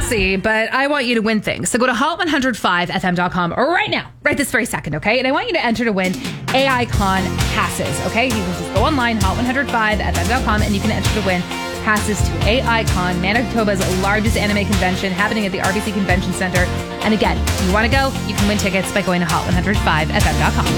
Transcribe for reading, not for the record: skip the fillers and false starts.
see, but I want you to win things. So go to hot105fm.com right now, right this very second, okay? And I want you to enter to win AICon passes, okay? You can just go online, hot105fm.com, and you can enter to win passes to AICon, Manitoba's largest anime convention, happening at the RBC Convention Center. And again, if you want to go, you can win tickets by going to hot105fm.com.